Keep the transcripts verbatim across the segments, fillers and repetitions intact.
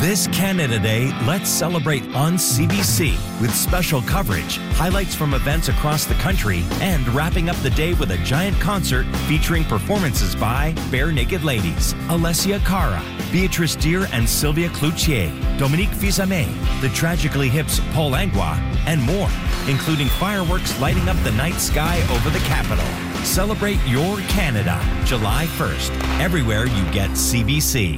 This Canada Day, let's celebrate on C B C with special coverage, highlights from events across the country, and wrapping up the day with a giant concert featuring performances by Bare Naked Ladies, Alessia Cara, Beatrice Deer and Sylvia Cloutier, Dominique Fils-Aimé, the Tragically Hip's Paul Langlois, and more, including fireworks lighting up the night sky over the capital. Celebrate your Canada, July first, everywhere you get C B C.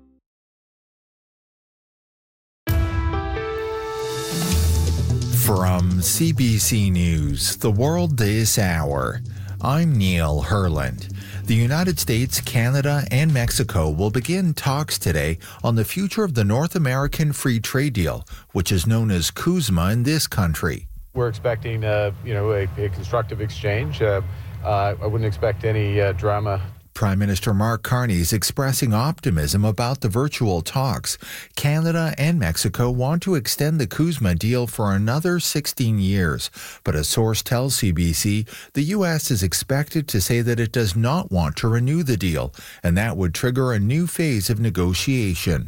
From C B C News, The World This Hour, I'm Neil Herland. The United States, Canada, and Mexico will begin talks today on the future of the North American Free Trade Deal, which is known as CUSMA in this country. We're expecting, uh, you know, a, a constructive exchange. Uh, uh, I wouldn't expect any uh, drama. Prime Minister Mark Carney is expressing optimism about the virtual talks. Canada and Mexico want to extend the CUSMA deal for another sixteen years, but a source tells C B C the U S is expected to say that it does not want to renew the deal, and that would trigger a new phase of negotiation.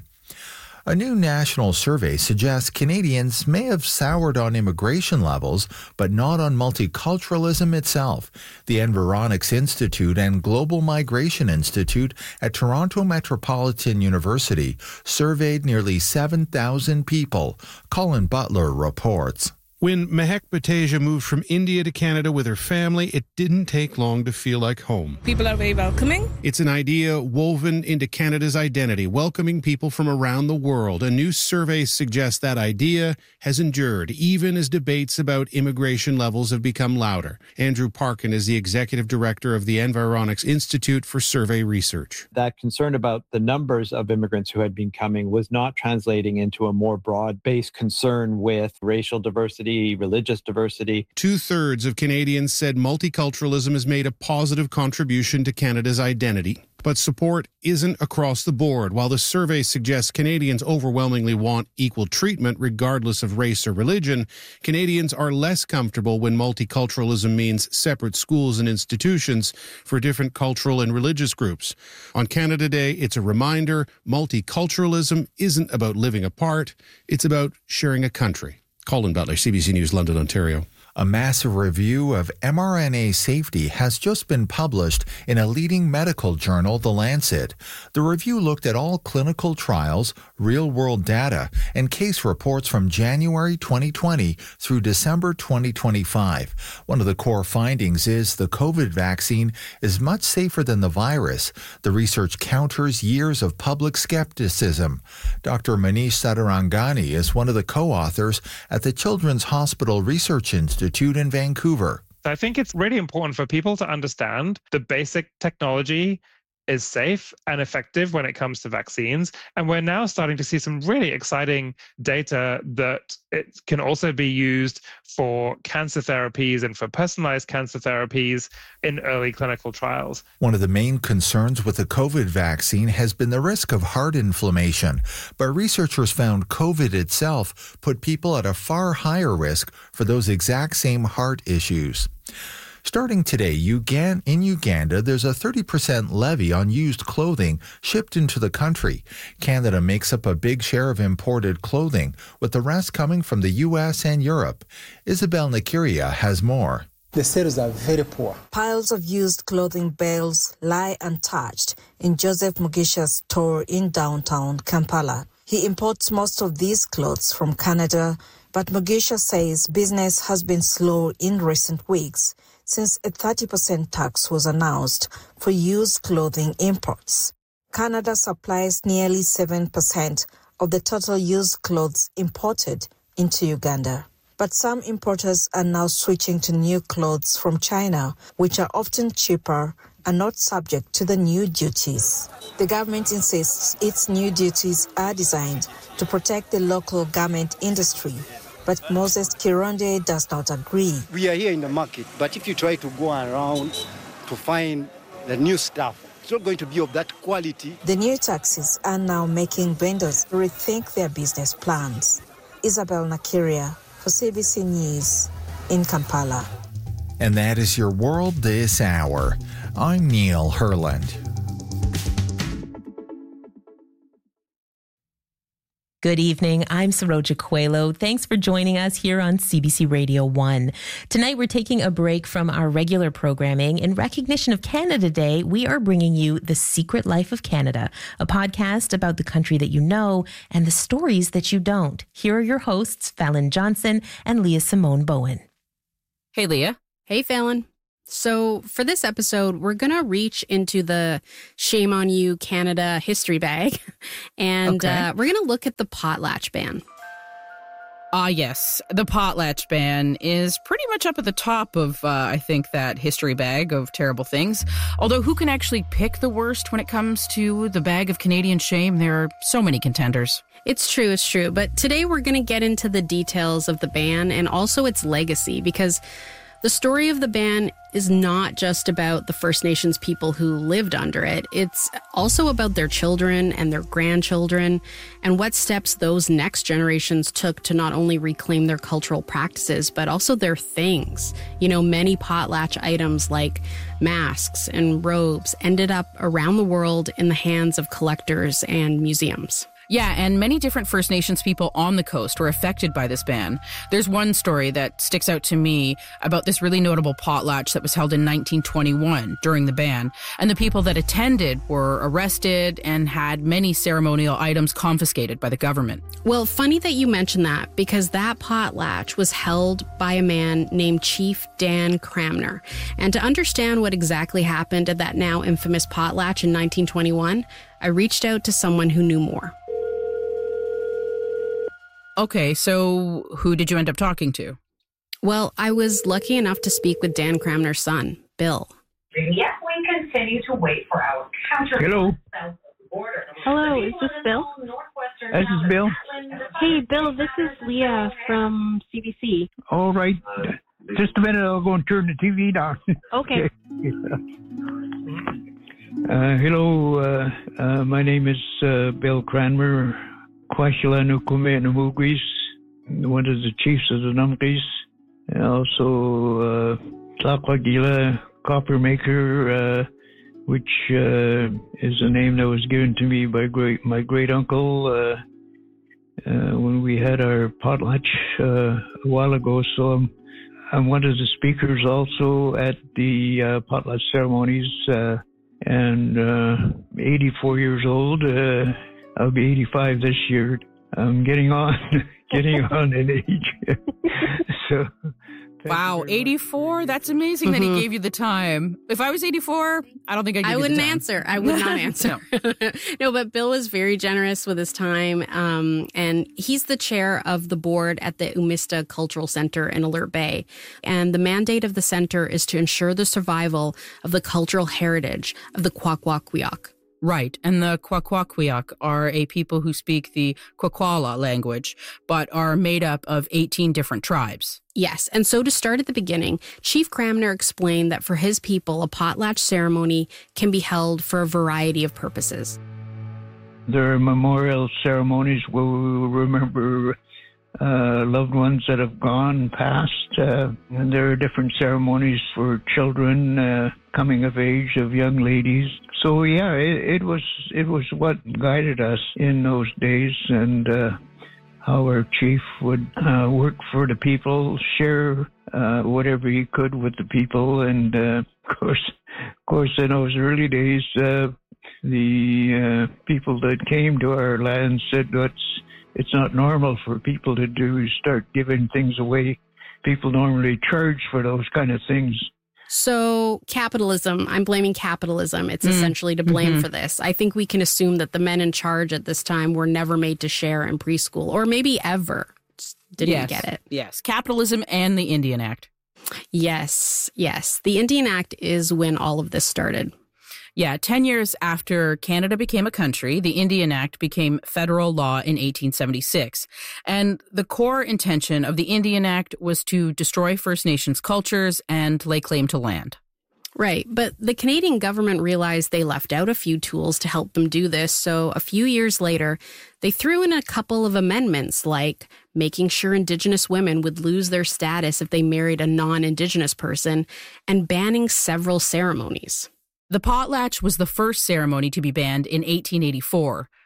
A new national survey suggests Canadians may have soured on immigration levels, but not on multiculturalism itself. The Environics Institute and Global Migration Institute at Toronto Metropolitan University surveyed nearly seven thousand people. Colin Butler reports. When Mehek Bateja moved from India to Canada with her family, it didn't take long to feel like home. People are very welcoming. It's an idea woven into Canada's identity, welcoming people from around the world. A new survey suggests that idea has endured, even as debates about immigration levels have become louder. Andrew Parkin is the executive director of the Environics Institute for Survey Research. That concern about the numbers of immigrants who had been coming was not translating into a more broad-based concern with racial diversity, religious diversity. Two-thirds of Canadians said multiculturalism has made a positive contribution to Canada's identity. But support isn't across the board. While the survey suggests Canadians overwhelmingly want equal treatment regardless of race or religion, Canadians are less comfortable when multiculturalism means separate schools and institutions for different cultural and religious groups. On Canada Day, it's a reminder multiculturalism isn't about living apart, it's about sharing a country. Colin Butler, C B C News, London, Ontario. A massive review of mRNA safety has just been published in a leading medical journal, The Lancet. The review looked at all clinical trials, real-world data, and case reports from January twenty twenty through December twenty twenty-five. One of the core findings is the COVID vaccine is much safer than the virus. The research counters years of public skepticism. Doctor Manish Sadarangani is one of the co-authors at the Children's Hospital Research Institute in Vancouver. I think it's really important for people to understand the basic technology is safe and effective when it comes to vaccines. And we're now starting to see some really exciting data that it can also be used for cancer therapies and for personalized cancer therapies in early clinical trials. One of the main concerns with the COVID vaccine has been the risk of heart inflammation, but researchers found COVID itself put people at a far higher risk for those exact same heart issues. Starting today, Ugan- in Uganda, there's a thirty percent levy on used clothing shipped into the country. Canada makes up a big share of imported clothing, with the rest coming from the U S and Europe. Isabel Nakiria has more. The sales are very poor. Piles of used clothing bales lie untouched in Joseph Mugisha's store in downtown Kampala. He imports most of these clothes from Canada, but Mugisha says business has been slow in recent weeks since a thirty percent tax was announced for used clothing imports. Canada supplies nearly seven percent of the total used clothes imported into Uganda. But some importers are now switching to new clothes from China, which are often cheaper and not subject to the new duties. The government insists its new duties are designed to protect the local garment industry. But Moses Kironde does not agree. We are here in the market, but if you try to go around to find the new stuff, it's not going to be of that quality. The new taxes are now making vendors rethink their business plans. Isabel Nakiria for C B C News in Kampala. And that is your World This Hour. I'm Neil Herland. Good evening. I'm Saroja Coelho. Thanks for joining us here on C B C Radio one. Tonight, we're taking a break from our regular programming. In recognition of Canada Day, we are bringing you The Secret Life of Canada, a podcast about the country that you know and the stories that you don't. Here are your hosts, Fallon Johnson and Leah Simone Bowen. Hey, Leah. Hey, Fallon. So for this episode, we're going to reach into the Shame on You Canada history bag, and okay. uh, we're going to look at the potlatch ban. Ah, yes. The potlatch ban is pretty much up at the top of, uh, I think, that history bag of terrible things. Although who can actually pick the worst when it comes to the bag of Canadian shame? There are so many contenders. It's true, it's true. But today we're going to get into the details of the ban and also its legacy, because the story of the ban is not just about the First Nations people who lived under it. It's also about their children and their grandchildren and what steps those next generations took to not only reclaim their cultural practices, but also their things. You know, many potlatch items like masks and robes ended up around the world in the hands of collectors and museums. Yeah, and many different First Nations people on the coast were affected by this ban. There's one story that sticks out to me about this really notable potlatch that was held in nineteen twenty-one during the ban. And the people that attended were arrested and had many ceremonial items confiscated by the government. Well, funny that you mentioned that, because that potlatch was held by a man named Chief Dan Cranmer. And to understand what exactly happened at that now infamous potlatch in nineteen twenty-one, I reached out to someone who knew more. Okay, so who did you end up talking to? Well, I was lucky enough to speak with Dan Cranmer's son, Bill. Yes, we continue to wait for our counter. Hello. Hello, is this Bill? This is Bill. Hey, Bill, this is Leah from C B C. All right. Just a minute, I'll go and turn the T V down. Okay. uh, hello, uh, uh, my name is uh, Bill Cranmer. Kwashilanukume Namugis, one of the chiefs of the Namgis, and also uh, Tlakwagila Copper Maker, uh, which uh, is a name that was given to me by great my great uncle uh, uh, when we had our potlatch uh, a while ago. So I'm, I'm one of the speakers also at the uh, potlatch ceremonies, uh, and uh, eighty-four years old. Uh, I'll be eighty-five this year. I'm getting on, getting on in age. So, wow, eighty-four? That's amazing mm-hmm. that he gave you the time. If I was eighty-four, I don't think I'd give I you wouldn't the time. answer. I would not answer. no. no, but Bill was very generous with his time. Um, and he's the chair of the board at the Umista Cultural Center in Alert Bay. And the mandate of the center is to ensure the survival of the cultural heritage of the Kwakwaka'wakw. Right, and the Kwakwaka'wakw are a people who speak the Kwakwala language, but are made up of eighteen different tribes. Yes, and so to start at the beginning, Chief Cranmer explained that for his people, a potlatch ceremony can be held for a variety of purposes. There are memorial ceremonies where we will remember uh, loved ones that have gone past, uh, and there are different ceremonies for children, uh, coming of age of young ladies. So yeah, it, it was it was what guided us in those days, and uh, how our chief would uh, work for the people, share uh, whatever he could with the people, and uh, of course, of course, in those early days, uh, the uh, people that came to our land said that's it's not normal for people to do start giving things away. People normally charge for those kind of things. So capitalism, I'm blaming capitalism. It's mm. essentially to blame mm-hmm. for this. I think we can assume that the men in charge at this time were never made to share in preschool, or maybe ever. Just didn't yes. get it. Yes, capitalism and the Indian Act. Yes, yes. The Indian Act is when all of this started. Yeah, ten years after Canada became a country, the Indian Act became federal law in eighteen seventy-six. And the core intention of the Indian Act was to destroy First Nations cultures and lay claim to land. Right, but the Canadian government realized they left out a few tools to help them do this, so a few years later, they threw in a couple of amendments, like making sure Indigenous women would lose their status if they married a non-Indigenous person, and banning several ceremonies. The potlatch was the first ceremony to be banned in eighteen eighty-four,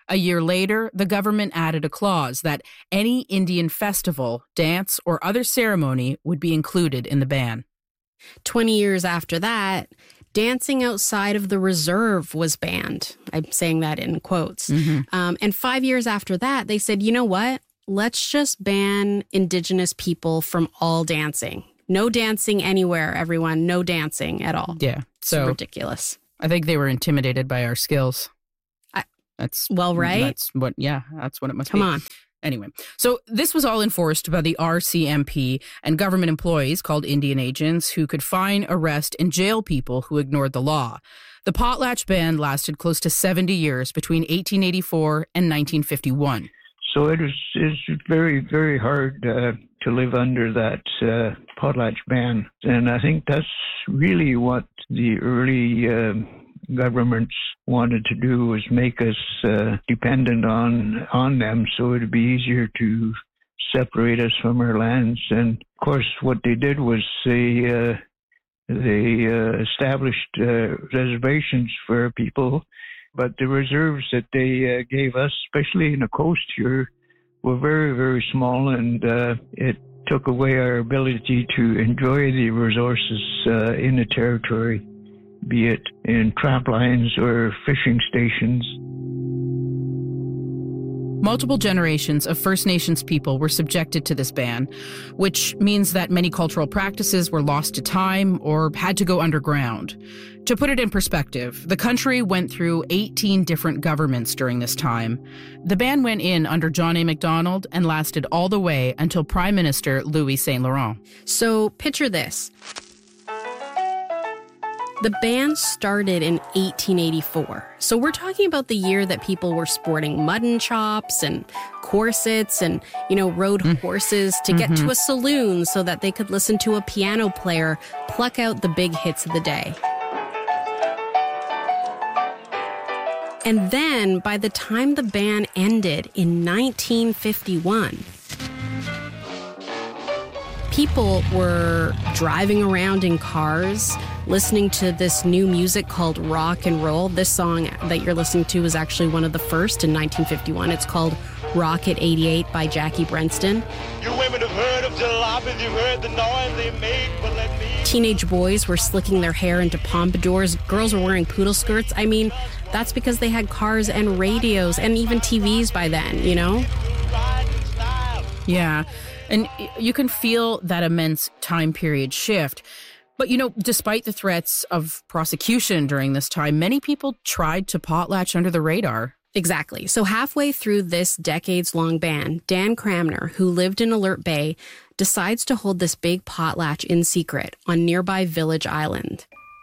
A year later, the government added a clause that any Indian festival, dance, or other ceremony would be included in the ban. Twenty years after that, dancing outside of the reserve was banned. I'm saying that in quotes. Mm-hmm. Um, and five years after that, they said, you know what? Let's just ban Indigenous people from all dancing. No dancing anywhere, everyone. No dancing at all. Yeah. So it's ridiculous. I think they were intimidated by our skills. I, that's well, right? That's what, yeah, that's what it must Come be. Come on. Anyway, so this was all enforced by the R C M P and government employees called Indian agents who could fine, arrest, and jail people who ignored the law. The potlatch ban lasted close to seventy years between eighteen eighty-four and nineteen fifty-one. So it is it's very, very hard uh, to live under that uh, potlatch ban. And I think that's really what the early uh, governments wanted to do, was make us uh, dependent on on them, so it would be easier to separate us from our lands. And of course, what they did was they uh, they uh, established uh, reservations for people, but the reserves that they uh, gave us, especially in the coast here, were very, very small, and uh, it took away our ability to enjoy the resources uh, in the territory, be it in trap lines or fishing stations. Multiple generations of First Nations people were subjected to this ban, which means that many cultural practices were lost to time or had to go underground. To put it in perspective, the country went through eighteen different governments during this time. The ban went in under John A. Macdonald and lasted all the way until Prime Minister Louis Saint Laurent. So picture this. The ban started in eighteen eighty-four. So we're talking about the year that people were sporting mutton chops and corsets and, you know, rode mm. horses to get mm-hmm. to a saloon so that they could listen to a piano player pluck out the big hits of the day. And then by the time the ban ended in nineteen fifty-one, people were driving around in cars, listening to this new music called rock and roll. This song that you're listening to was actually one of the first in nineteen fifty-one. It's called Rocket eighty-eight by Jackie Brenston. You women have heard of jalopies, you've heard the noise they make, but let me... Teenage boys were slicking their hair into pompadours. Girls were wearing poodle skirts. I mean, that's because they had cars and radios and even T Vs by then, you know? Yeah, and you can feel that immense time period shift. But, you know, despite the threats of prosecution during this time, many people tried to potlatch under the radar. Exactly. So halfway through this decades-long ban, Dan Cramner, who lived in Alert Bay, decides to hold this big potlatch in secret on nearby Village Island.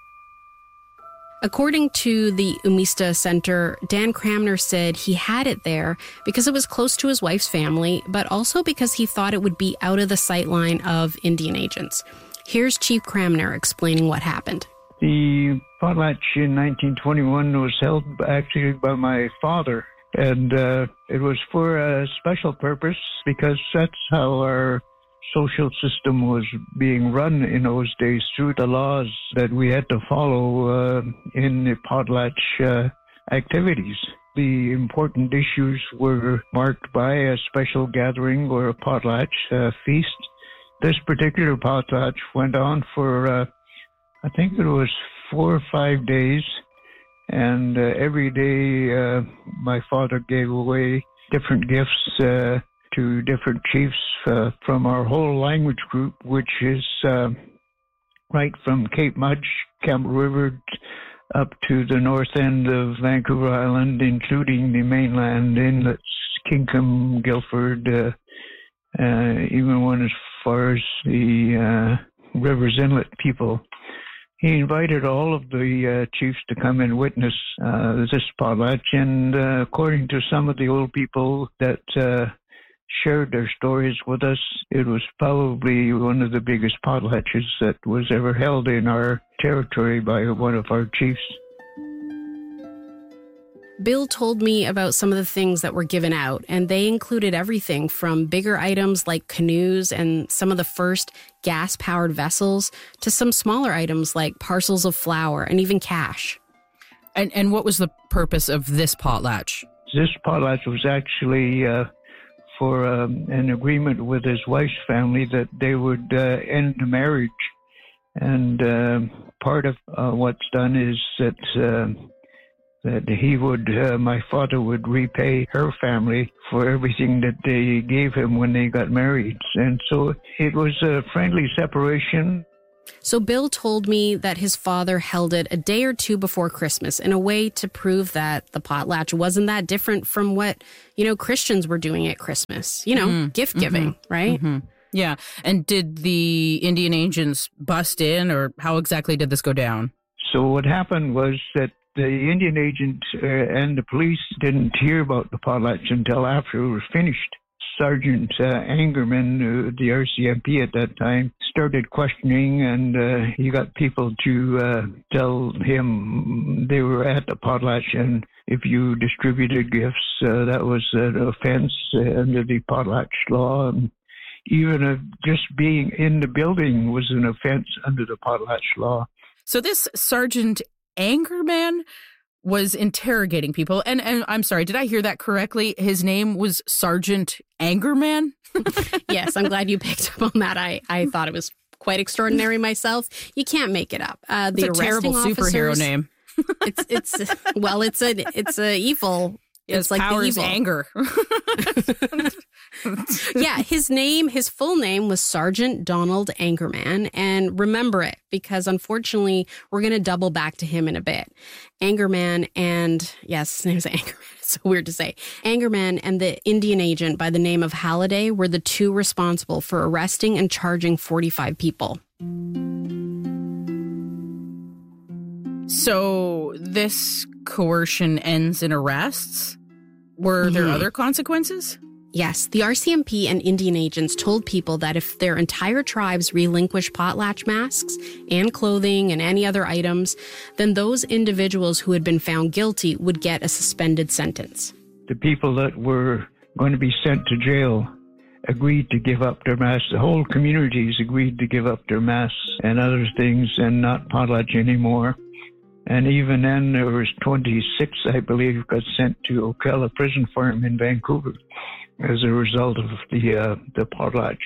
According to the Umista Center, Dan Cramner said he had it there because it was close to his wife's family, but also because he thought it would be out of the sight line of Indian agents. Here's Chief Cramner explaining what happened. The potlatch in nineteen twenty-one was held actually by my father, and uh, it was for a special purpose because that's how our social system was being run in those days, through the laws that we had to follow uh, in the potlatch uh, activities. The important issues were marked by a special gathering or a potlatch uh, feast. This particular potlatch went on for, uh, I think it was four or five days, and uh, every day uh, my father gave away different gifts uh, to different chiefs uh, from our whole language group, which is uh, right from Cape Mudge, Campbell River, up to the north end of Vancouver Island, including the mainland inlets, Kinkum, Guilford, uh, uh, even one as far as the uh, Rivers Inlet people. He invited all of the uh, chiefs to come and witness uh, this potlatch, and uh, according to some of the old people that uh, shared their stories with us, it was probably one of the biggest potlatches that was ever held in our territory by one of our chiefs. Bill told me about some of the things that were given out, and they included everything from bigger items like canoes and some of the first gas-powered vessels to some smaller items like parcels of flour and even cash. And and what was the purpose of this potlatch? This potlatch was actually uh, for um, an agreement with his wife's family that they would uh, end the marriage. And uh, part of uh, what's done is that uh, that he would, uh, my father would repay her family for everything that they gave him when they got married. And so it was a friendly separation. So Bill told me that his father held it a day or two before Christmas in a way to prove that the potlatch wasn't that different from what, you know, Christians were doing at Christmas. You know, mm-hmm. gift giving, mm-hmm. right? Mm-hmm. Yeah. And did the Indian agents bust in, or how exactly did this go down? So what happened was that the Indian agent uh, and the police didn't hear about the potlatch until after it was finished. Sergeant uh, Angerman, uh, the R C M P at that time, started questioning, and uh, he got people to uh, tell him they were at the potlatch, and if you distributed gifts, uh, that was an offense uh, under the potlatch law. And even uh, just being in the building was an offense under the potlatch law. So this Sergeant Angerman was interrogating people. And, and I'm sorry, did I hear that correctly? His name was Sergeant Angerman? Yes, I'm glad you picked up on that. I, I thought it was quite extraordinary myself. You can't make it up. Uh, the it's a terrible superhero name. It's, it's well, it's a, it's a evil. It's His like power the is evil. anger. Yeah, his name, his full name was Sergeant Donald Angerman. And remember it, because unfortunately, we're going to double back to him in a bit. Angerman and, yes, his name is Angerman. It's so weird to say. Angerman and the Indian agent by the name of Halliday were the two responsible for arresting and charging forty-five people. So this coercion ends in arrests? Were there mm-hmm. other consequences? Yes, the R C M P and Indian agents told people that if their entire tribes relinquished potlatch masks and clothing and any other items, then those individuals who had been found guilty would get a suspended sentence. The people that were going to be sent to jail agreed to give up their masks. The whole communities agreed to give up their masks and other things and not potlatch anymore. And even then, there was twenty-six, I believe, got sent to Ocala Prison Farm in Vancouver as a result of the uh, the potlatch.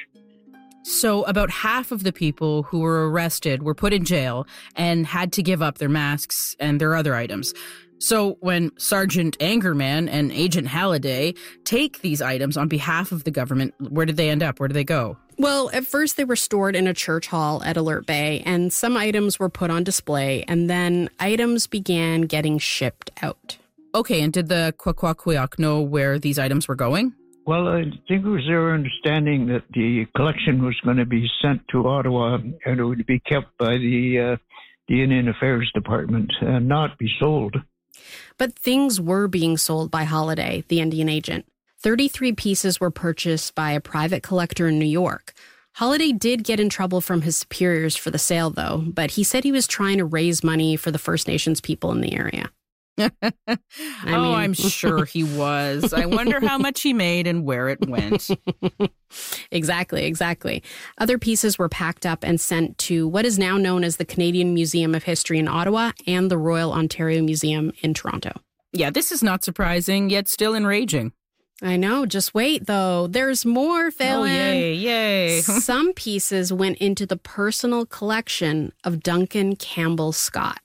So about half of the people who were arrested were put in jail and had to give up their masks and their other items. So when Sergeant Angerman and Agent Halliday take these items on behalf of the government, where did they end up? Where did they go? Well, at first they were stored in a church hall at Alert Bay, and some items were put on display, and then items began getting shipped out. Okay, and did the Kwakwaka'wakw know where these items were going? Well, I think it was their understanding that the collection was going to be sent to Ottawa, and it would be kept by the, uh, the Indian Affairs Department and not be sold. But things were being sold by Halliday, the Indian agent. thirty-three pieces were purchased by a private collector in New York. Halliday did get in trouble from his superiors for the sale, though, but he said he was trying to raise money for the First Nations people in the area. I oh, mean... I'm sure he was. I wonder how much he made and where it went. Exactly, exactly. Other pieces were packed up and sent to what is now known as the Canadian Museum of History in Ottawa and the Royal Ontario Museum in Toronto. Yeah, this is not surprising, yet still enraging. I know. Just wait, though. There's more, Phelan. Oh, yay, yay. Some pieces went into the personal collection of Duncan Campbell Scott.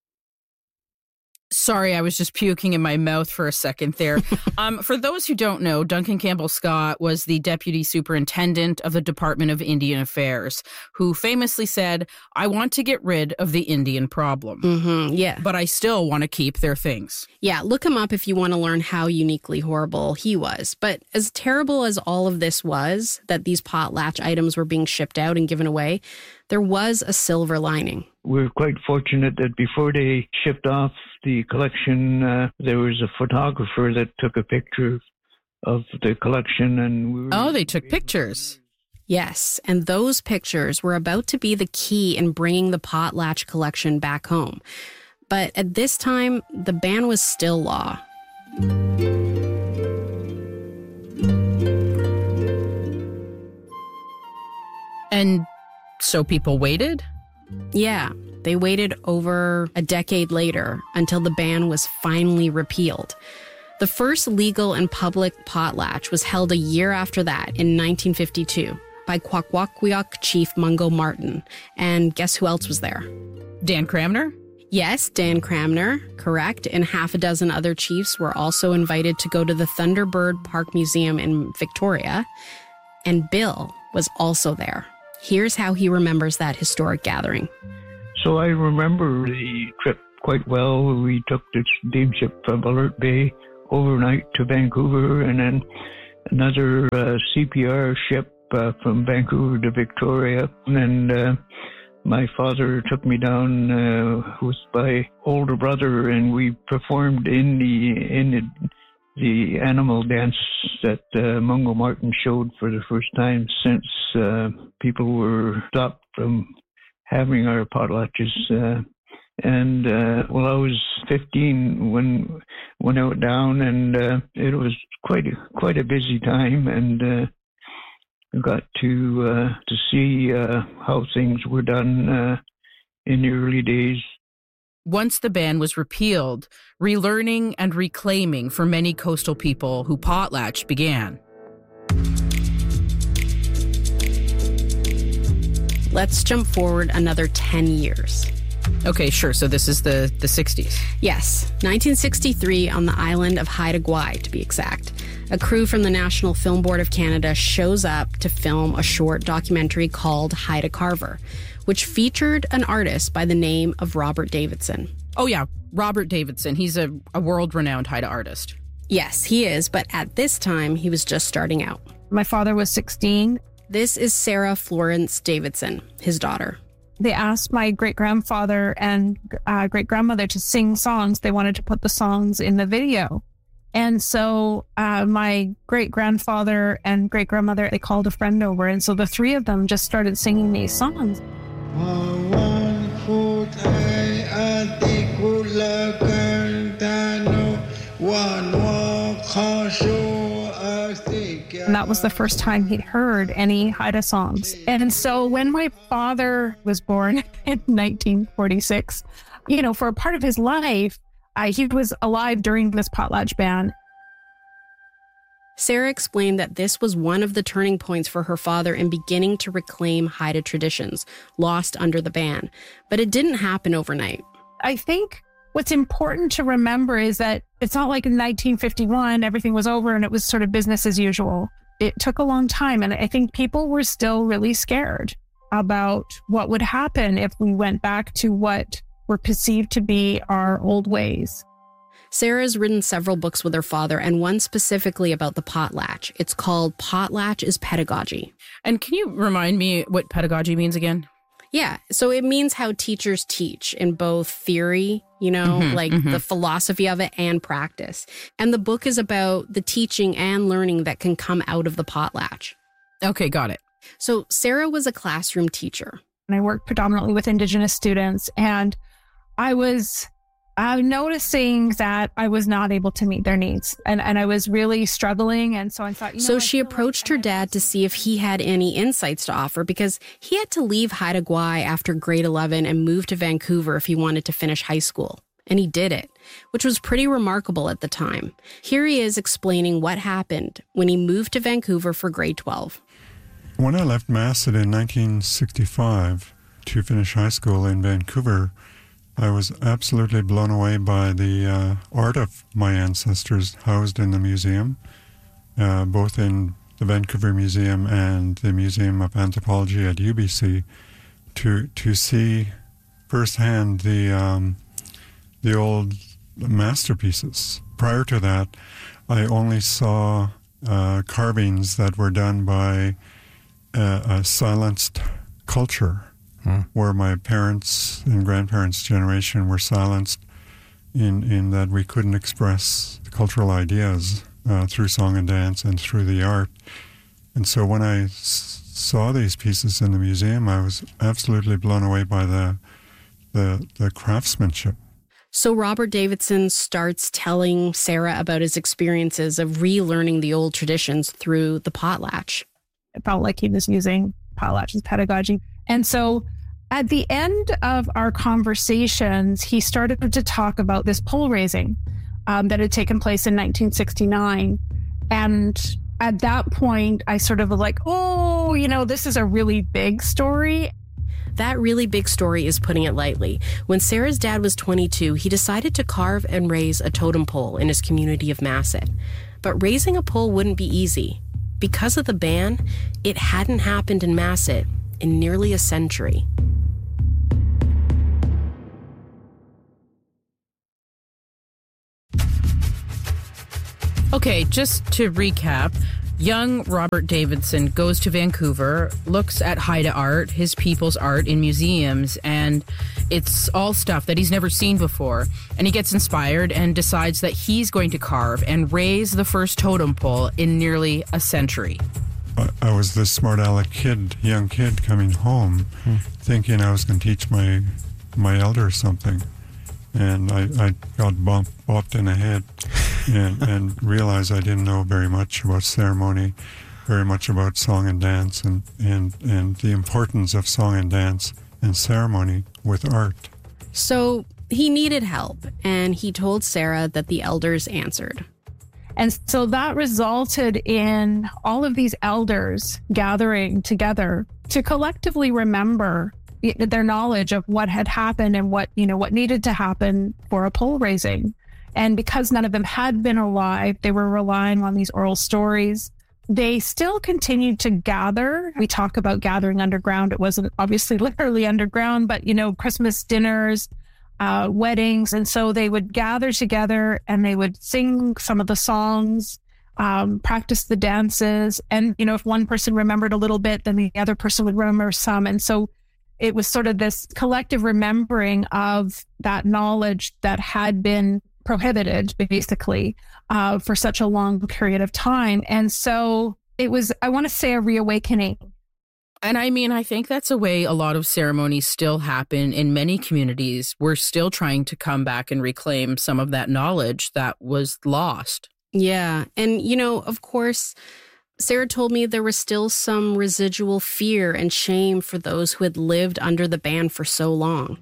Sorry, I was just puking in my mouth for a second there. um, for those who don't know, Duncan Campbell Scott was the deputy superintendent of the Department of Indian Affairs, who famously said, I want to get rid of the Indian problem. Mm-hmm, yeah. But I still want to keep their things. Yeah, look him up if you want to learn how uniquely horrible he was. But as terrible as all of this was, that these potlatch items were being shipped out and given away, there was a silver lining. We're quite fortunate that before they shipped off the collection, uh, there was a photographer that took a picture of the collection. and we were Oh, they took pictures. Yes, and those pictures were about to be the key in bringing the potlatch collection back home. But at this time, the ban was still law. And so people waited? Yeah, they waited over a decade later until the ban was finally repealed. The first legal and public potlatch was held a year after that in nineteen fifty-two by Kwakwaka'wakw chief Mungo Martin. And guess who else was there? Dan Cramner? Yes, Dan Cramner, correct. And half a dozen other chiefs were also invited to go to the Thunderbird Park Museum in Victoria. And Bill was also there. Here's how he remembers that historic gathering. So I remember the trip quite well. We took the steamship from Alert Bay overnight to Vancouver, and then another uh, C P R ship uh, from Vancouver to Victoria. And then uh, my father took me down uh, with my older brother, and we performed in the in the, the animal dance that uh, Mungo Martin showed for the first time since uh, people were stopped from having our potlatches. Uh, and uh, well, I was fifteen when when I went down, and uh, it was quite a, quite a busy time, and uh, got to uh, to see uh, how things were done uh, in the early days. Once the ban was repealed, relearning and reclaiming for many coastal people who potlatch began. Let's jump forward another ten years. Okay, sure. So this is the, the sixties. Yes. nineteen sixty-three on the island of Haida Gwaii, to be exact. A crew from the National Film Board of Canada shows up to film a short documentary called Haida Carver, which featured an artist by the name of Robert Davidson. Oh, yeah. Robert Davidson. He's a, a world-renowned Haida artist. Yes, he is. But at this time, he was just starting out. My father was sixteen. This is Sarah Florence Davidson, his daughter. They asked my great-grandfather and uh, great-grandmother to sing songs. They wanted to put the songs in the video. And so uh, my great-grandfather and great-grandmother, they called a friend over. And so the three of them just started singing these songs. And that was the first time he'd heard any Haida songs. And so when my father was born in nineteen forty-six, you know, for a part of his life, uh, he was alive during this potlatch ban. Sarah explained that this was one of the turning points for her father in beginning to reclaim Haida traditions lost under the ban. But it didn't happen overnight. I think what's important to remember is that it's not like in nineteen fifty-one, everything was over and it was sort of business as usual. It took a long time, and I think people were still really scared about what would happen if we went back to what were perceived to be our old ways. Sarah's written several books with her father, and one specifically about the potlatch. It's called Potlatch is Pedagogy. And can you remind me what pedagogy means again? Yeah, so it means how teachers teach in both theory, you know, mm-hmm, like mm-hmm. the philosophy of it, and practice. And the book is about the teaching and learning that can come out of the potlatch. Okay, got it. So Sarah was a classroom teacher. And I worked predominantly with Indigenous students, and I was uh, noticing that I was not able to meet their needs, and, and I was really struggling. And so I thought, you know, so she approached her dad to see if he had any insights to offer, because he had to leave Haida Gwaii after grade eleven and move to Vancouver if he wanted to finish high school. And he did it, which was pretty remarkable at the time. Here he is explaining what happened when he moved to Vancouver for grade twelve. When I left Masset in nineteen sixty-five to finish high school in Vancouver, I was absolutely blown away by the uh, art of my ancestors housed in the museum, uh, both in the Vancouver Museum and the Museum of Anthropology at U B C, to to see firsthand the um, the old masterpieces. Prior to that, I only saw uh, carvings that were done by uh, a silenced culture. Hmm. Where my parents' and grandparents' generation were silenced in, in that we couldn't express the cultural ideas uh, through song and dance and through the art. And so when I s- saw these pieces in the museum, I was absolutely blown away by the, the, the craftsmanship. So Robert Davidson starts telling Sarah about his experiences of relearning the old traditions through the potlatch. It felt like he was using potlatch as pedagogy. And so at the end of our conversations, he started to talk about this pole raising. um, that had taken place in nineteen sixty-nine. And at that point, I sort of was like, oh, you know, this is a really big story. That really big story is putting it lightly. When Sarah's dad was twenty-two, he decided to carve and raise a totem pole in his community of Masset. But raising a pole wouldn't be easy. Because of the ban, it hadn't happened in Masset in nearly a century. Okay, just to recap, young Robert Davidson goes to Vancouver, looks at Haida art, his people's art in museums, and it's all stuff that he's never seen before. And he gets inspired and decides that he's going to carve and raise the first totem pole in nearly a century. I was this smart aleck kid, young kid coming home, hmm. thinking I was going to teach my my elders something. And I, I got bumped, bopped in the head and, and realized I didn't know very much about ceremony, very much about song and dance, and, and, and the importance of song and dance and ceremony with art. So he needed help, and he told Sarah that the elders answered. And so that resulted in all of these elders gathering together to collectively remember their knowledge of what had happened and what, you know, what needed to happen for a pole raising. And because none of them had been alive, they were relying on these oral stories. They still continued to gather. We talk about gathering underground. It wasn't obviously literally underground, but, you know, Christmas dinners, uh, weddings. And so they would gather together and they would sing some of the songs, um, practice the dances. And, you know, if one person remembered a little bit, then the other person would remember some. And so it was sort of this collective remembering of that knowledge that had been prohibited, basically, uh, for such a long period of time. And so it was, I want to say, a reawakening. And I mean, I think that's a way a lot of ceremonies still happen in many communities. We're still trying to come back and reclaim some of that knowledge that was lost. Yeah. And, you know, of course, Sarah told me there was still some residual fear and shame for those who had lived under the ban for so long.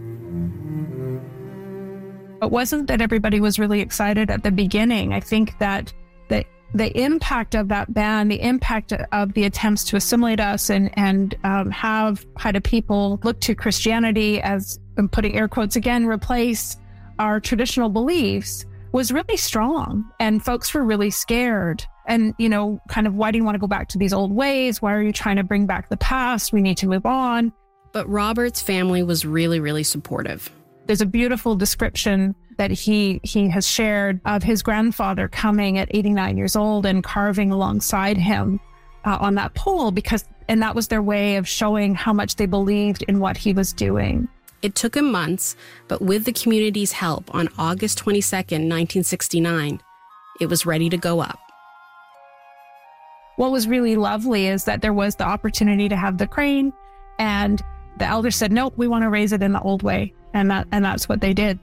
It wasn't that everybody was really excited at the beginning. I think that the, the impact of that ban, the impact of the attempts to assimilate us and, and um, have Haida people look to Christianity as, I'm putting air quotes again, replace our traditional beliefs was really strong. And folks were really scared. And, you know, kind of, why do you want to go back to these old ways? Why are you trying to bring back the past? We need to move on. But Robert's family was really, really supportive. There's a beautiful description that he he has shared of his grandfather coming at eighty-nine years old and carving alongside him uh, on that pole, because, and that was their way of showing how much they believed in what he was doing. It took him months, but with the community's help, on August twenty-second, nineteen sixty-nine, it was ready to go up. What was really lovely is that there was the opportunity to have the crane, and the elders said, nope, we want to raise it in the old way. And that and that's what they did.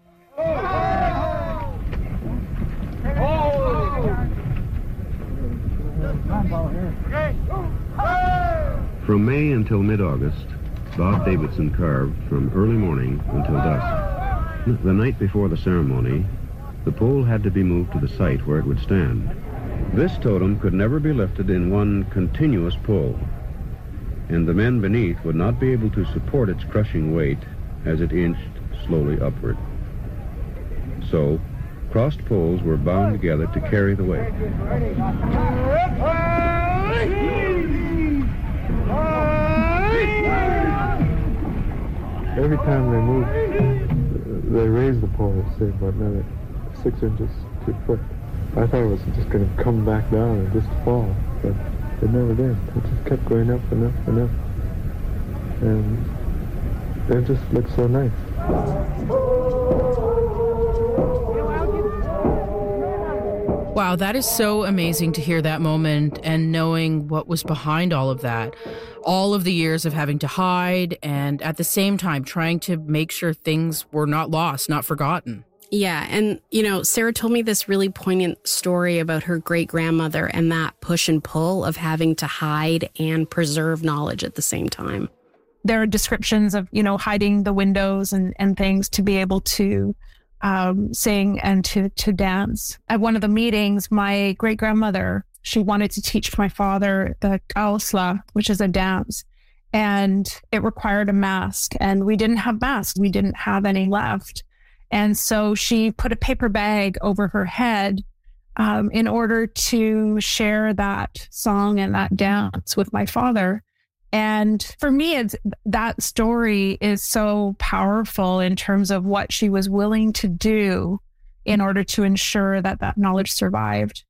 From May until mid-August, Bob Davidson carved from early morning until dusk. The night before the ceremony, the pole had to be moved to the site where it would stand. This totem could never be lifted in one continuous pull, and the men beneath would not be able to support its crushing weight as it inched slowly upward. So, crossed poles were bound together to carry the weight. Every time they moved, they raised the pole, say, about another six inches to a foot. I thought it was just going to come back down and just fall, but it never did. It just kept going up and up and up. And it just looked so nice. Wow, that is so amazing to hear that moment and knowing what was behind all of that. All of the years of having to hide and at the same time trying to make sure things were not lost, not forgotten. Yeah, and, you know, Sarah told me this really poignant story about her great-grandmother and that push and pull of having to hide and preserve knowledge at the same time. There are descriptions of, you know, hiding the windows and, and things to be able to um, sing and to, to dance. At one of the meetings, my great-grandmother, she wanted to teach my father the kaosla, which is a dance. And it required a mask. And we didn't have masks. We didn't have any left. And so she put a paper bag over her head um, in order to share that song and that dance with my father. And for me, it's, that story is so powerful in terms of what she was willing to do in order to ensure that that knowledge survived.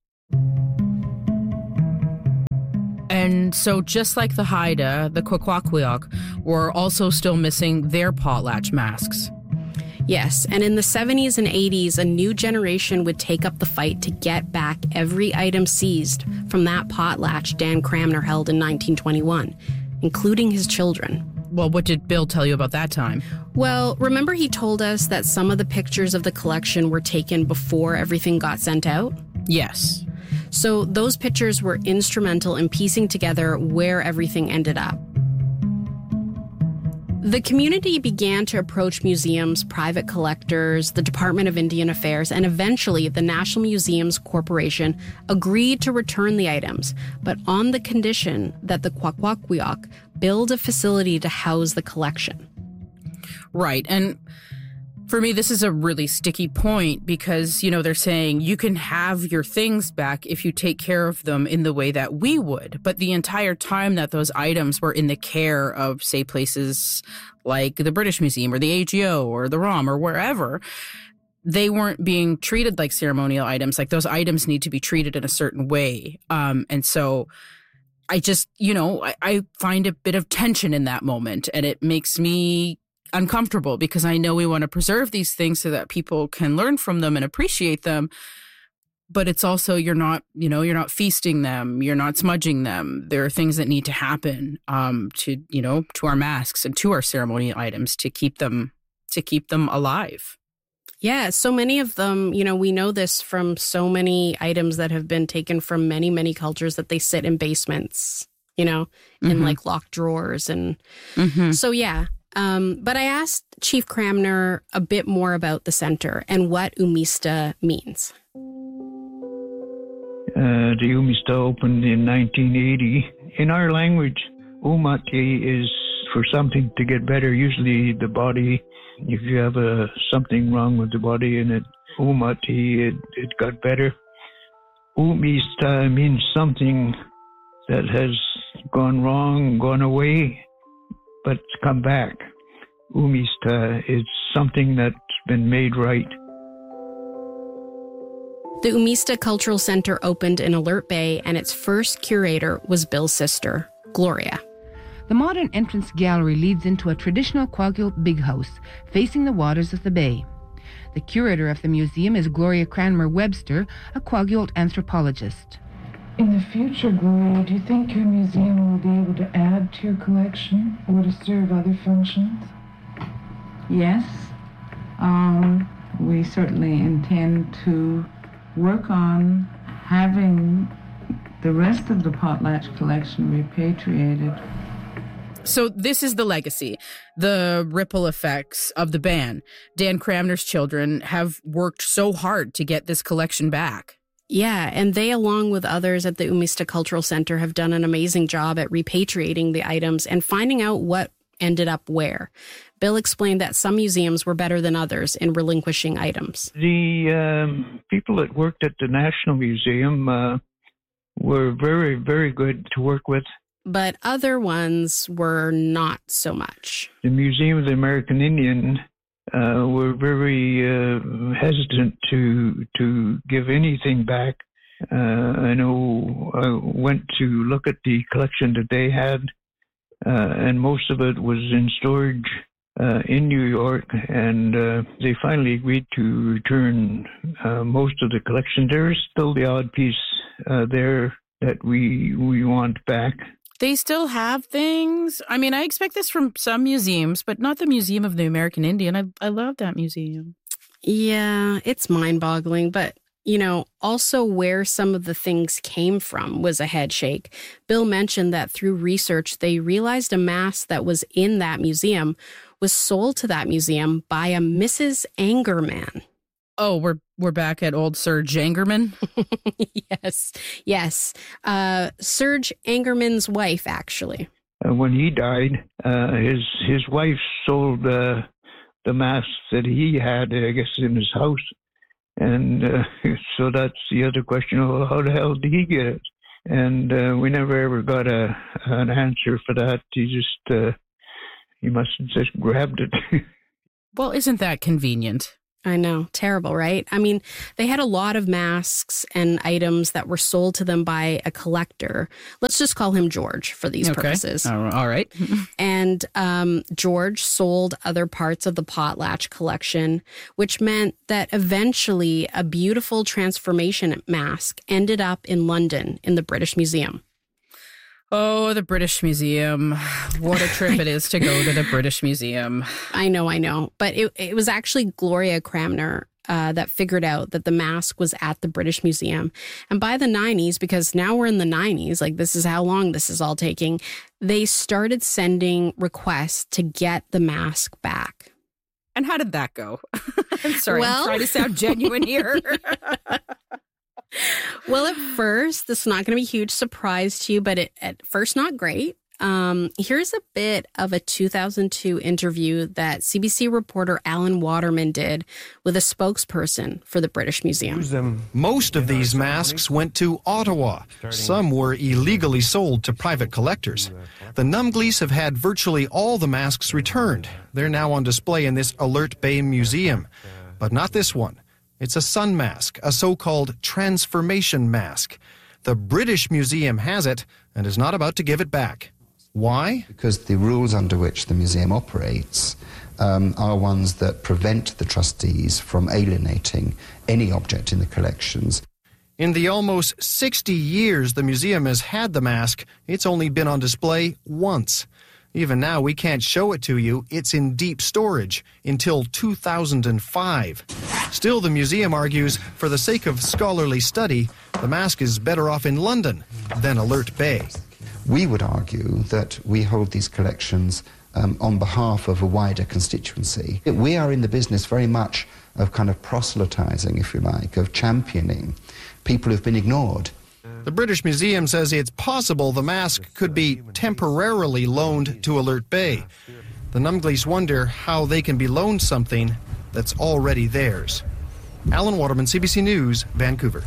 And so just like the Haida, the Kwakwaka'wakw were also still missing their potlatch masks. Yes, and in the seventies and eighties, a new generation would take up the fight to get back every item seized from that potlatch Dan Cramner held in nineteen twenty-one, including his children. Well, what did Bill tell you about that time? Well, remember he told us that some of the pictures of the collection were taken before everything got sent out? Yes. So those pictures were instrumental in piecing together where everything ended up. The community began to approach museums, private collectors, the Department of Indian Affairs, and eventually the National Museums Corporation agreed to return the items, but on the condition that the Kwakwaka'wakw build a facility to house the collection. Right, and for me, this is a really sticky point because, you know, they're saying you can have your things back if you take care of them in the way that we would. But the entire time that those items were in the care of, say, places like the British Museum or the A G O or the ROM or wherever, they weren't being treated like ceremonial items. Like those items need to be treated in a certain way. Um, and so I just, you know, I, I find a bit of tension in that moment, and it makes me uncomfortable because I know we want to preserve these things so that people can learn from them and appreciate them. But it's also, you're not, you know, you're not feasting them. You're not smudging them. There are things that need to happen um, to, you know, to our masks and to our ceremonial items to keep them, to keep them alive. Yeah, so many of them, you know, we know this from so many items that have been taken from many, many cultures that they sit in basements, you know, in Mm-hmm. like locked drawers. And Mhm. so, yeah. Um, but I asked Chief Cramner a bit more about the center and what Umista means. Uh, the Umista opened in nineteen eighty. In our language, umati is for something to get better, usually the body. If you have a, something wrong with the body and it umati, it, it got better. Umista means something that has gone wrong, gone away, but come back. Umista is something that's been made right. The Umista Cultural Center opened in Alert Bay, and its first curator was Bill's sister, Gloria. The modern entrance gallery leads into a traditional Kwakiutl big house facing the waters of the bay. The curator of the museum is Gloria Cranmer Webster, a Kwakiutl anthropologist. In the future, Gloria, do you think your museum will be able to add to your collection or to serve other functions? Yes. Um, we certainly intend to work on having the rest of the potlatch collection repatriated. So this is the legacy, the ripple effects of the ban. Dan Cramner's children have worked so hard to get this collection back. Yeah, and they, along with others at the Umista Cultural Center, have done an amazing job at repatriating the items and finding out what ended up where. Bill explained that some museums were better than others in relinquishing items. The um, people that worked at the National Museum uh, were very, very good to work with. But other ones were not so much. The Museum of the American Indian uh, were very uh, hesitant to to give anything back. Uh, I know I went to look at the collection that they had, uh, and most of it was in storage uh, in New York, and uh, they finally agreed to return uh, most of the collection. There is still the odd piece uh, there that we we want back. They still have things. I mean, I expect this from some museums, but not the Museum of the American Indian. I I love that museum. Yeah, it's mind-boggling, but, you know, also where some of the things came from was a head shake. Bill mentioned that through research, they realized a mask that was in that museum was sold to that museum by a Missus Angerman. Oh, we're we're back at old Serge Angerman? yes, yes. Uh, Serge Angerman's wife, actually. Uh, when he died, uh, his his wife sold uh, the masks that he had, I guess, in his house. And uh, so that's the other question, well, how the hell did he get it? And uh, we never ever got a an answer for that. He just, uh, he must have just grabbed it. Well, isn't that convenient? I know. Terrible, right? I mean, they had a lot of masks and items that were sold to them by a collector. Let's just call him George for these okay. purposes. All right. And um, George sold other parts of the potlatch collection, which meant that eventually a beautiful transformation mask ended up in London in the British Museum. Oh, the British Museum. What a trip it is to go to the British Museum. I know, I know. But it, it was actually Gloria Cranmer uh, that figured out that the mask was at the British Museum. And by the nineties, because now we're in the nineties, like this is how long this is all taking, they started sending requests to get the mask back. And how did that go? I'm sorry, well, I'm trying to sound genuine here. Well, at first, this is not going to be a huge surprise to you, but it, at first, not great. Um, here's a bit of a two thousand two interview that C B C reporter Alan Waterman did with a spokesperson for the British Museum. Most of these masks went to Ottawa. Some were illegally sold to private collectors. The Numglees have had virtually all the masks returned. They're now on display in this Alert Bay Museum. But not this one. It's a sun mask, a so-called transformation mask. The British Museum has it and is not about to give it back. Why? Because the rules under which the museum operates um, are ones that prevent the trustees from alienating any object in the collections. In the almost sixty years the museum has had the mask, it's only been on display once. Even now, we can't show it to you. It's in deep storage until two thousand five. Still, the museum argues, for the sake of scholarly study, the mask is better off in London than Alert Bay. We would argue that we hold these collections um, on behalf of a wider constituency. We are in the business very much of kind of proselytizing, if you like, of championing people who've been ignored. The British Museum says it's possible the mask could be temporarily loaned to Alert Bay. The Numglees wonder how they can be loaned something that's already theirs. Alan Waterman, C B C News, Vancouver.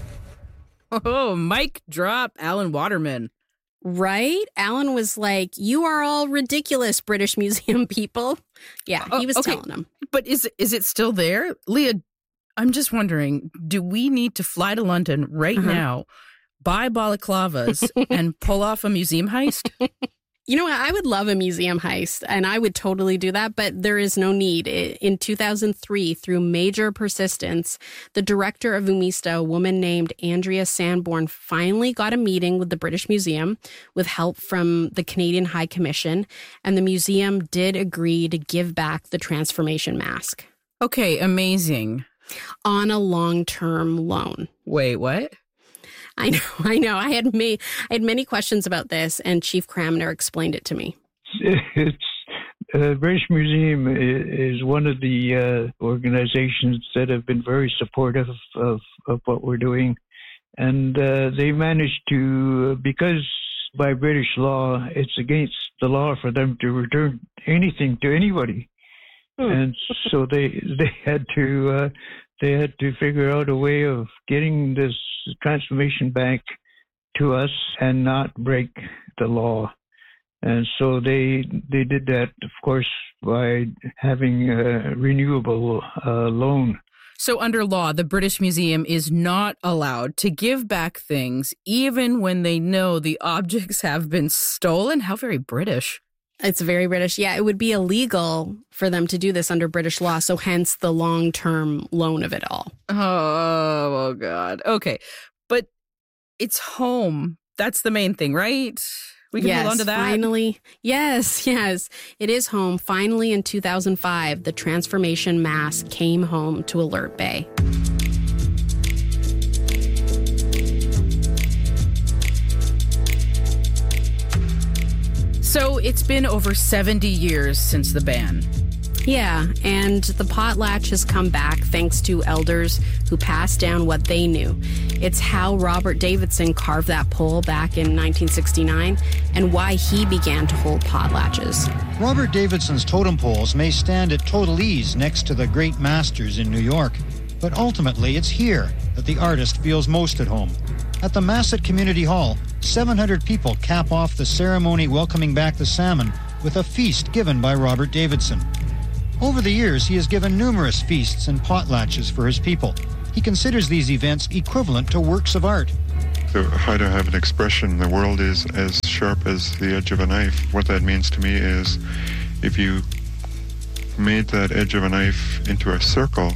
Oh, mic drop, Alan Waterman. Right? Alan was like, you are all ridiculous, British Museum people. Yeah, he was uh, okay. telling them. But is, is it still there? Leah, I'm just wondering, do we need to fly to London right uh-huh. now, buy balaclavas, and pull off a museum heist? You know what? I would love a museum heist, and I would totally do that, but there is no need. In two thousand three, through major persistence, the director of Umista, a woman named Andrea Sanborn, finally got a meeting with the British Museum with help from the Canadian High Commission, and the museum did agree to give back the transformation mask. Okay, amazing. On a long-term loan. Wait, what? I know, I know. I had me, I had many questions about this, and Chief Cranmer explained it to me. It's uh, British Museum is one of the uh, organizations that have been very supportive of, of what we're doing, and uh, they managed to, because by British law, it's against the law for them to return anything to anybody, hmm. and so they they had to uh, they had to figure out a way of getting this transformation back to us and not break the law. And so they they did that, of course, by having a renewable uh, loan. So under law, the British Museum is not allowed to give back things even when they know the objects have been stolen? How very British. It's very British. Yeah, it would be illegal for them to do this under British law, so hence the long-term loan of it all. Oh, oh God. Okay. But it's home. That's the main thing, right? We can yes, hold on to that? Finally. Yes, yes. It is home. Finally, in two thousand five, the transformation mask came home to Alert Bay. So it's been over seventy years since the ban. Yeah, and the potlatch has come back thanks to elders who passed down what they knew. It's how Robert Davidson carved that pole back in nineteen sixty-nine and why he began to hold potlatches. Robert Davidson's totem poles may stand at total ease next to the great masters in New York, but ultimately it's here that the artist feels most at home. At the Masset Community Hall, seven hundred people cap off the ceremony welcoming back the salmon with a feast given by Robert Davidson. Over the years, he has given numerous feasts and potlatches for his people. He considers these events equivalent to works of art. So if I don't have an expression, the world is as sharp as the edge of a knife. What that means to me is if you made that edge of a knife into a circle,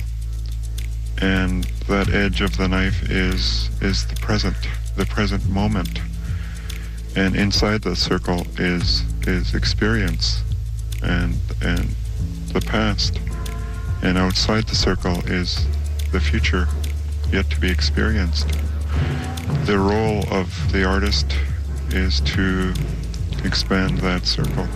and that edge of the knife is is the present, the present moment. And inside the circle is is experience and and the past. And outside the circle is the future yet to be experienced. The role of the artist is to expand that circle.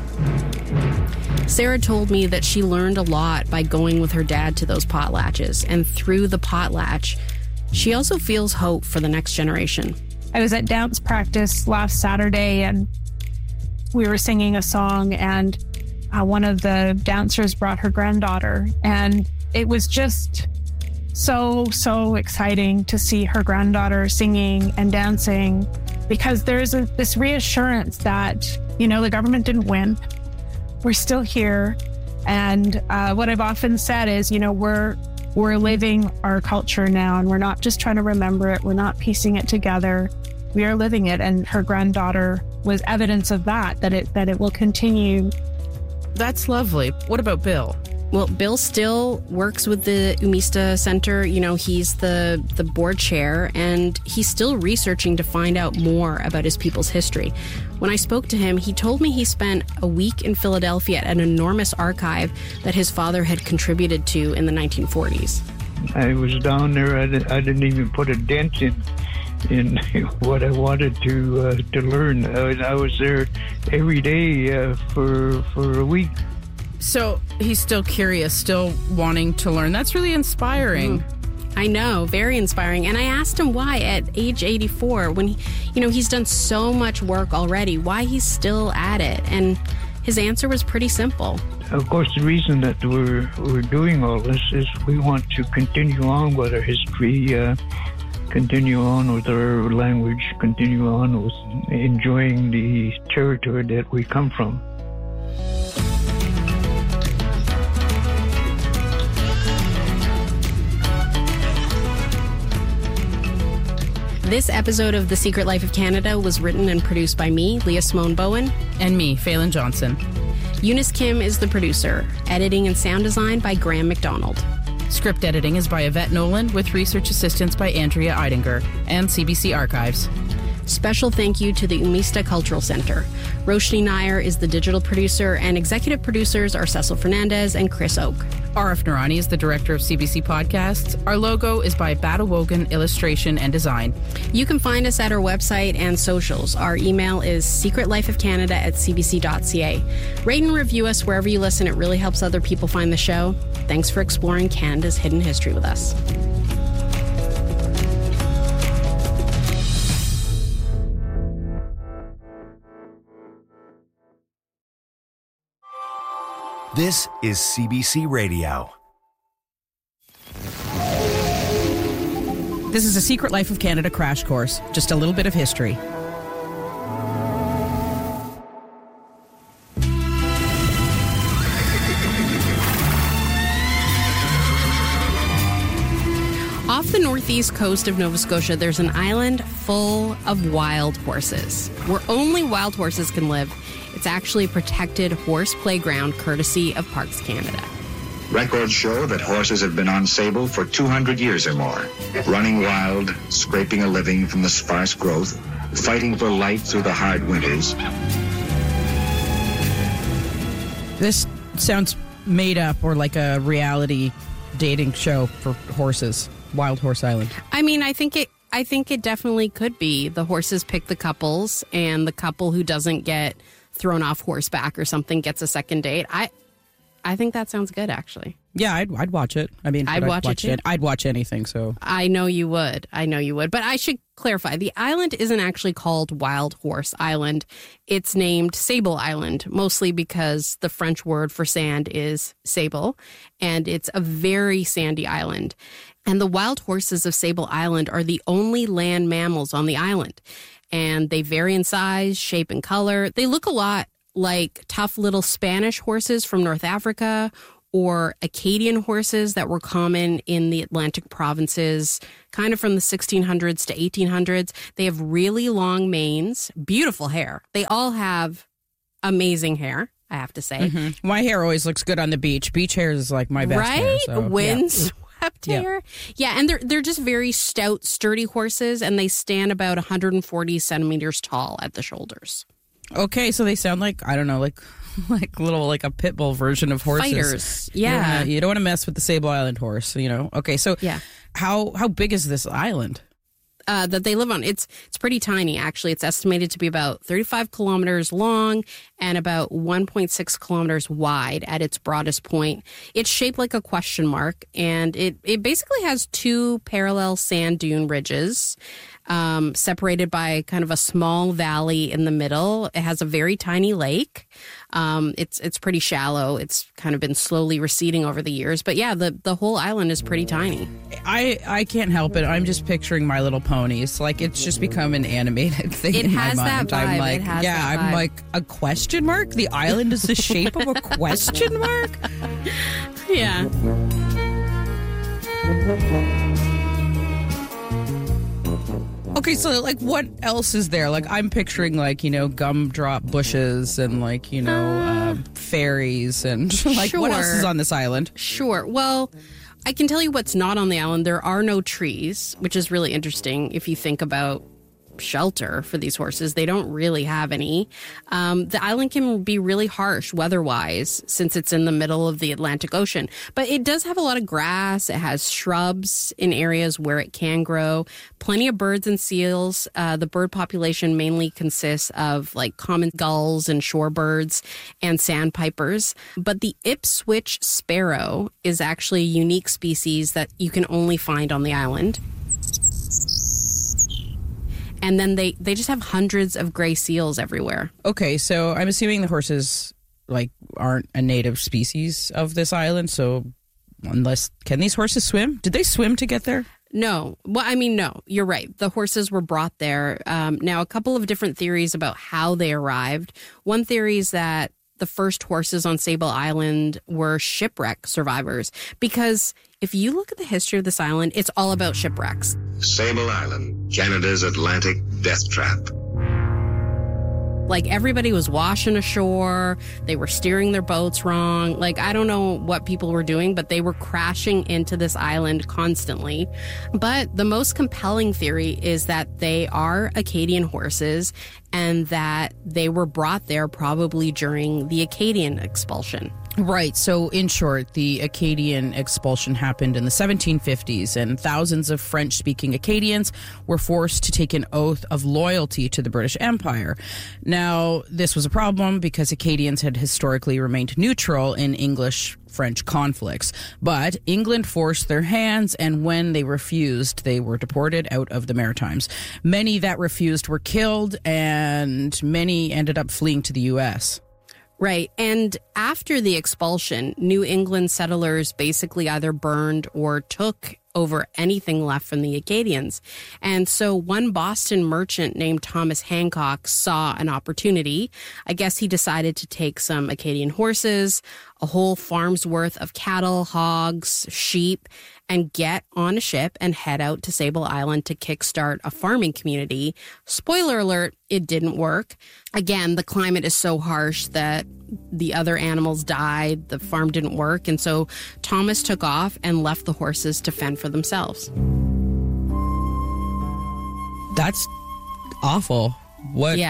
Sarah told me that she learned a lot by going with her dad to those potlatches, and through the potlatch, she also feels hope for the next generation. I was at dance practice last Saturday, and we were singing a song, and uh, one of the dancers brought her granddaughter, and it was just so, so exciting to see her granddaughter singing and dancing, because there's a, this reassurance that, you know, the government didn't win. We're still here. And uh, what I've often said is, you know, we're we're living our culture now, and we're not just trying to remember it. We're not piecing it together. We are living it. And her granddaughter was evidence of that, that it that it will continue. That's lovely. What about Bill? Well, Bill still works with the Umista Center. You know, he's the, the board chair, and he's still researching to find out more about his people's history. When I spoke to him, he told me he spent a week in Philadelphia at an enormous archive that his father had contributed to in the nineteen forties. I was down there. I, did, I didn't even put a dent in in what I wanted to uh, to learn. I, I was there every day uh, for for a week. So he's still curious, still wanting to learn. That's really inspiring. Mm. I know, very inspiring. And I asked him why at age eighty-four, when, he, you know, he's done so much work already, why he's still at it. And his answer was pretty simple. Of course, the reason that we're, we're doing all this is we want to continue on with our history, uh, continue on with our language, continue on with enjoying the territory that we come from. This episode of The Secret Life of Canada was written and produced by me, Leah Simone Bowen. And me, Phelan Johnson. Eunice Kim is the producer. Editing and sound design by Graham McDonald. Script editing is by Yvette Nolan, with research assistance by Andrea Eidinger and C B C Archives. Special thank you to the Umista Cultural Center. Roshni Nair is the digital producer, and executive producers are Cecil Fernandez and Chris Oak. Arif Noorani is the director of C B C Podcasts. Our logo is by Badawogan Illustration and Design. You can find us at our website and socials. Our email is secretlifeofcanada at c b c dot c a. Rate and review us wherever you listen. It really helps other people find the show. Thanks for exploring Canada's hidden history with us. This is C B C Radio. This is a Secret Life of Canada crash course, just a little bit of history. Off the northeast coast of Nova Scotia, there's an island full of wild horses, where only wild horses can live. It's actually a protected horse playground courtesy of Parks Canada. Records show that horses have been on Sable for two hundred years or more, running wild, scraping a living from the sparse growth, fighting for life through the hard winters. This sounds made up, or like a reality dating show for horses. Wild Horse Island. I mean, I think it I think it definitely could be. The horses pick the couples, and the couple who doesn't get thrown off horseback or something gets a second date. I I think that sounds good, actually. Yeah, I'd, I'd watch it. I mean, I'd watch, watch it, it. I'd watch anything, so. I know you would. I know you would. But I should clarify, the island isn't actually called Wild Horse Island. It's named Sable Island, mostly because the French word for sand is sable, and it's a very sandy island. And the wild horses of Sable Island are the only land mammals on the island. And they vary in size, shape, and color. They look a lot like tough little Spanish horses from North Africa or Acadian horses that were common in the Atlantic provinces, kind of from the sixteen hundreds to eighteen hundreds. They have really long manes, beautiful hair. They all have amazing hair, I have to say. Mm-hmm. My hair always looks good on the beach. Beach hair is like my best right? hair. So, Windswept yeah. hair. Yeah, and they're they're just very stout, sturdy horses, and they stand about one hundred forty centimeters tall at the shoulders. Okay, so they sound like, I don't know, like like little, like a pit bull version of horses. Fighters, yeah. yeah. You don't want to mess with the Sable Island horse, you know? Okay, so yeah. how how big is this island? Uh, that they live on. It's it's pretty tiny, actually. It's estimated to be about thirty-five kilometers long and about one point six kilometers wide at its broadest point. It's shaped like a question mark, and it, it basically has two parallel sand dune ridges um, separated by kind of a small valley in the middle. It has a very tiny lake. Um, it's it's pretty shallow. It's kind of been slowly receding over the years. But yeah, the, the whole island is pretty tiny. I, I can't help it. I'm just picturing My Little Ponies. Like, it's just become an animated thing it in has my mind. That vibe. I'm like, it has yeah, that I'm vibe. like, a question mark? The island is the shape of a question mark? Yeah. Okay, so, like, what else is there? Like, I'm picturing, like, you know, gumdrop bushes and, like, you know, uh, fairies and, like, sure. what else is on this island? Sure. Well, I can tell you what's not on the island. There are no trees, which is really interesting if you think about shelter for these horses. They don't really have any. Um, the island can be really harsh weather-wise since it's in the middle of the Atlantic Ocean. But it does have a lot of grass. It has shrubs in areas where it can grow. Plenty of birds and seals. Uh, the bird population mainly consists of like common gulls and shorebirds and sandpipers. But the Ipswich sparrow is actually a unique species that you can only find on the island. And then they, they just have hundreds of gray seals everywhere. Okay, so I'm assuming the horses, like, aren't a native species of this island. So unless, can these horses swim? Did they swim to get there? No. Well, I mean, no, you're right. The horses were brought there. Um, now, a couple of different theories about how they arrived. One theory is that the first horses on Sable Island were shipwreck survivors. Because if you look at the history of this island, it's all about shipwrecks. Sable Island, Canada's Atlantic death trap. Like, everybody was washing ashore. They were steering their boats wrong. Like, I don't know what people were doing, but they were crashing into this island constantly. But the most compelling theory is that they are Acadian horses and that they were brought there probably during the Acadian expulsion. Right. So, in short, the Acadian expulsion happened in the seventeen fifties, and thousands of French-speaking Acadians were forced to take an oath of loyalty to the British Empire. Now, this was a problem because Acadians had historically remained neutral in English-French conflicts. But England forced their hands, and when they refused, they were deported out of the Maritimes. Many that refused were killed, and many ended up fleeing to the U S Right. And after the expulsion, New England settlers basically either burned or took over anything left from the Acadians. And so one Boston merchant named Thomas Hancock saw an opportunity. I guess he decided to take some Acadian horses, a whole farm's worth of cattle, hogs, sheep, and get on a ship and head out to Sable Island to kickstart a farming community. Spoiler alert, it didn't work. Again, the climate is so harsh that the other animals died, the farm didn't work, and so Thomas took off and left the horses to fend for themselves. That's awful. What? Yeah.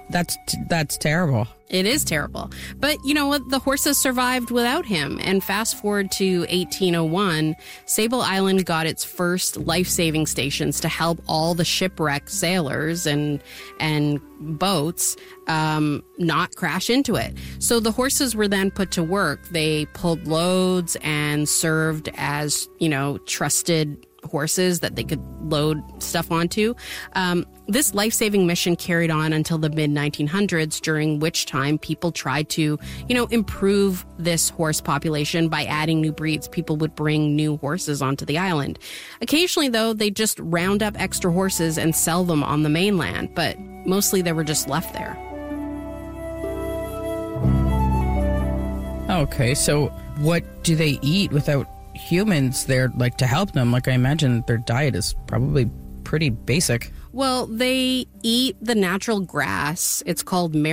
That's that's terrible. It is terrible. But you know what? The horses survived without him. And fast forward to eighteen oh one, Sable Island got its first life-saving stations to help all the shipwrecked sailors and and boats um, not crash into it. So the horses were then put to work. They pulled loads and served as, you know, trusted horses that they could load stuff onto. Um, this life-saving mission carried on until the mid nineteen hundreds, during which time people tried to, you know, improve this horse population by adding new breeds. People would bring new horses onto the island. Occasionally, though, they'd just round up extra horses and sell them on the mainland, but mostly they were just left there. Okay, so what do they eat without humans there, like, to help them? Like, I imagine their diet is probably pretty basic. Well, they eat the natural grass. It's called